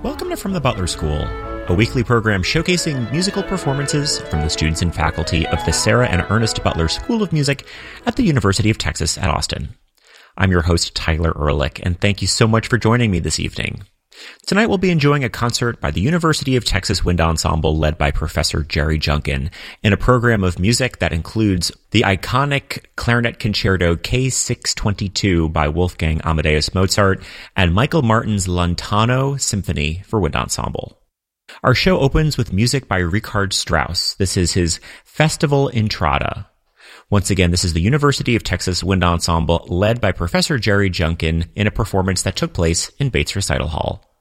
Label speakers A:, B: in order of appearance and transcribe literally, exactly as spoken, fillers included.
A: Welcome to From the Butler School, a weekly program showcasing musical performances from the students and faculty of the Sarah and Ernest Butler School of Music at the University of Texas at Austin. I'm your host, Tyler Ehrlich, and thank you so much for joining me this evening. Tonight we'll be enjoying a concert by the University of Texas Wind Ensemble led by Professor Jerry Junkin in a program of music that includes the iconic clarinet concerto K six twenty-two by Wolfgang Amadeus Mozart and Michael Martin's Lontano Symphony for Wind Ensemble. Our show opens with music by Richard Strauss. This is his Festival Entrada. Once again, this is the University of Texas Wind Ensemble led by Professor Jerry Junkin in a performance that took place in Bates Recital Hall.